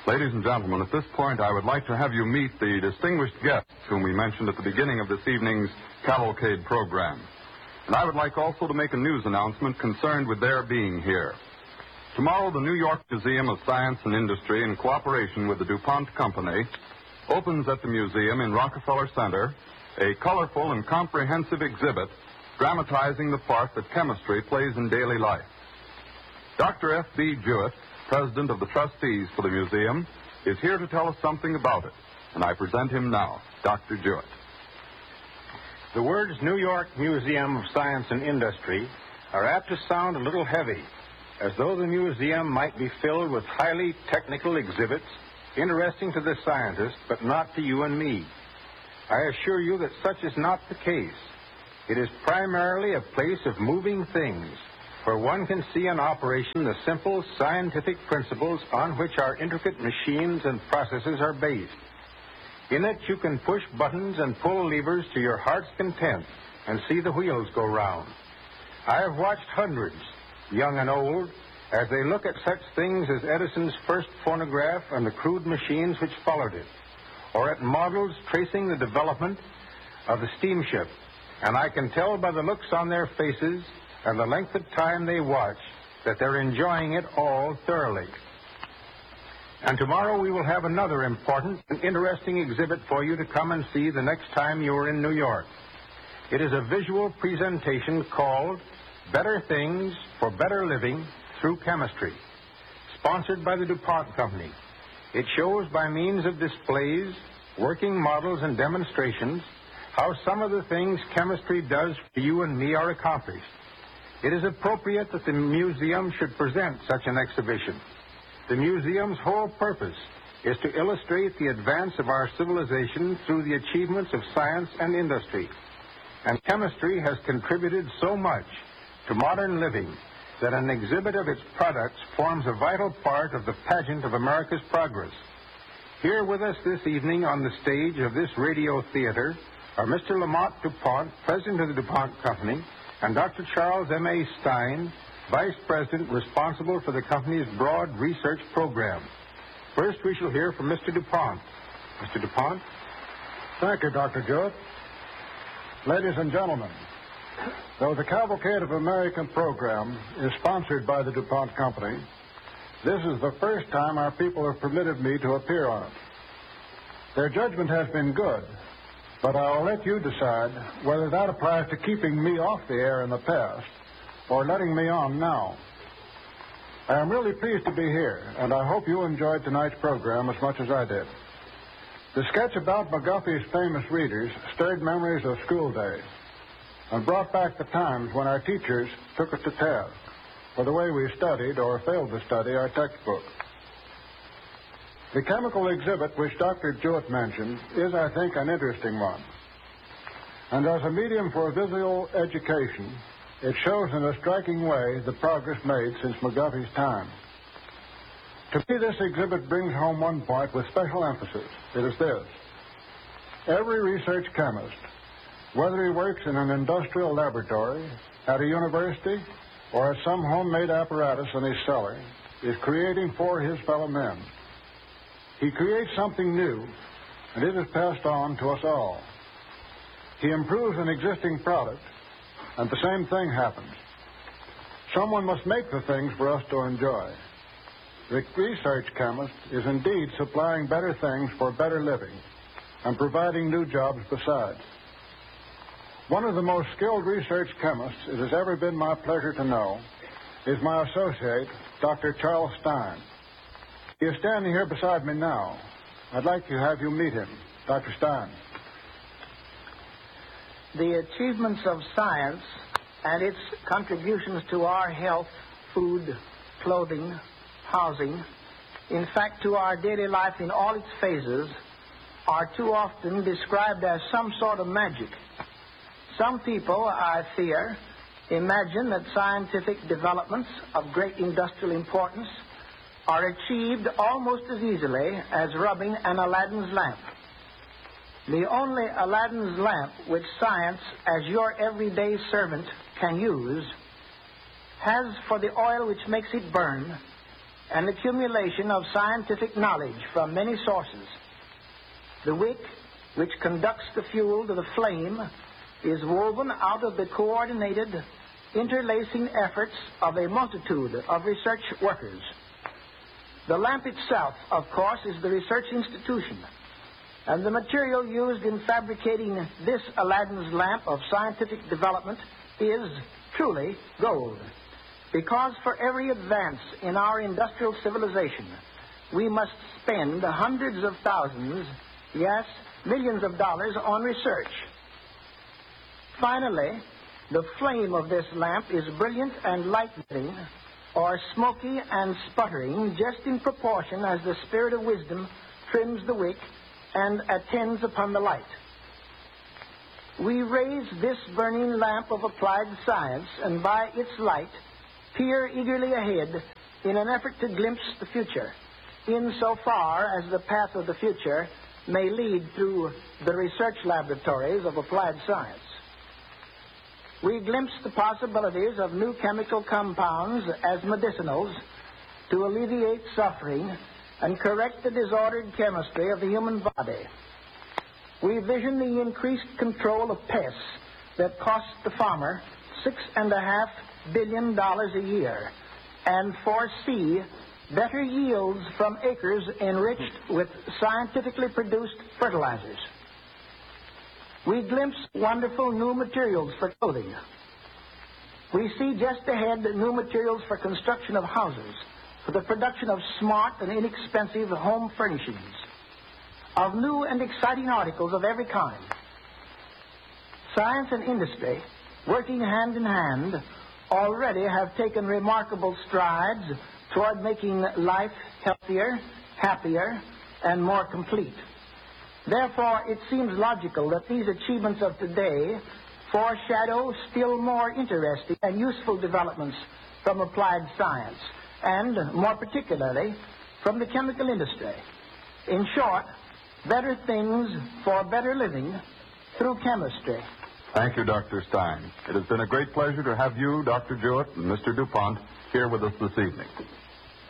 Ladies and gentlemen, at this point, I would like to have you meet the distinguished guests whom we mentioned at the beginning of this evening's Cavalcade program. And I would like also to make a news announcement concerned with their being here. Tomorrow, the New York Museum of Science and Industry, in cooperation with the DuPont Company, opens at the museum in Rockefeller Center a colorful and comprehensive exhibit dramatizing the part that chemistry plays in daily life. Dr. F.B. Jewett, President of the Trustees for the museum, is here to tell us something about it, and I present him now. Dr. Jewett. The words New York Museum of Science and Industry are apt to sound a little heavy, as though the museum might be filled with highly technical exhibits interesting to the scientist, but not to you and me. I assure you that such is not the case. It is primarily a place of moving things, where one can see in operation the simple scientific principles on which our intricate machines and processes are based. In it, you can push buttons and pull levers to your heart's content and see the wheels go round. I have watched hundreds, young and old, as they look at such things as Edison's first phonograph and the crude machines which followed it, or at models tracing the development of the steamship, and I can tell by the looks on their faces and the length of time they watch that they're enjoying it all thoroughly. And tomorrow we will have another important and interesting exhibit for you to come and see the next time you are in New York. It is a visual presentation called Better Things for Better Living Through Chemistry, sponsored by the DuPont Company. It shows by means of displays, working models, and demonstrations how some of the things chemistry does for you and me are accomplished. It is appropriate that the museum should present such an exhibition. The museum's whole purpose is to illustrate the advance of our civilization through the achievements of science and industry. And chemistry has contributed so much to modern living that an exhibit of its products forms a vital part of the pageant of America's progress. Here with us this evening on the stage of this radio theater are Mr. Lamont DuPont, President of the DuPont Company, and Dr. Charles M.A. Stein, Vice President responsible for the company's broad research program. First, we shall hear from Mr. DuPont. Mr. DuPont? Thank you, Dr. Jewett. Ladies and gentlemen, though the Cavalcade of American program is sponsored by the DuPont Company, this is the first time our people have permitted me to appear on it. Their judgment has been good, but I'll let you decide whether that applies to keeping me off the air in the past or letting me on now. I am really pleased to be here, and I hope you enjoyed tonight's program as much as I did. The sketch about McGuffey's famous readers stirred memories of school days and brought back the times when our teachers took us to task for the way we studied or failed to study our textbook. The chemical exhibit which Dr. Jewett mentioned is, I think, an interesting one. And as a medium for visual education, it shows in a striking way the progress made since McGuffey's time. To me, this exhibit brings home one point with special emphasis. It is this: every research chemist, whether he works in an industrial laboratory, at a university, or at some homemade apparatus in his cellar, is creating for his fellow men. He creates something new, and it is passed on to us all. He improves an existing product, and the same thing happens. Someone must make the things for us to enjoy. The research chemist is indeed supplying better things for better living and providing new jobs besides. One of the most skilled research chemists it has ever been my pleasure to know is my associate, Dr. Charles Stein. He is standing here beside me now. I'd like to have you meet him. Dr. Stein. The achievements of science and its contributions to our health, food, clothing, housing, in fact, to our daily life in all its phases, are too often described as some sort of magic. Some people, I fear, imagine that scientific developments of great industrial importance are achieved almost as easily as rubbing an Aladdin's lamp. The only Aladdin's lamp which science, as your everyday servant, can use has for the oil which makes it burn and accumulation of scientific knowledge from many sources. The wick, which conducts the fuel to the flame, is woven out of the coordinated, interlacing efforts of a multitude of research workers. The lamp itself, of course, is the research institution, and the material used in fabricating this Aladdin's lamp of scientific development is truly gold. Because for every advance in our industrial civilization, we must spend hundreds of thousands, yes, millions of dollars on research. Finally, the flame of this lamp is brilliant and light-giving, or smoky and sputtering, just in proportion as the spirit of wisdom trims the wick and attends upon the light. We raise this burning lamp of applied science, and by its light peer eagerly ahead in an effort to glimpse the future, insofar as the path of the future may lead through the research laboratories of applied science. We glimpse the possibilities of new chemical compounds as medicinals to alleviate suffering and correct the disordered chemistry of the human body. We vision the increased control of pests that cost the farmer $6.5 billion a year, and foresee better yields from acres enriched with scientifically produced fertilizers. We glimpse wonderful new materials for clothing. We see just ahead new materials for construction of houses, for the production of smart and inexpensive home furnishings, of new and exciting articles of every kind. Science and industry, working hand in hand, already have taken remarkable strides toward making life healthier, happier, and more complete. Therefore, it seems logical that these achievements of today foreshadow still more interesting and useful developments from applied science, and more particularly from the chemical industry. In short, better things for better living through chemistry. Thank you, Dr. Stein. It has been a great pleasure to have you, Dr. Jewett, and Mr. DuPont here with us this evening.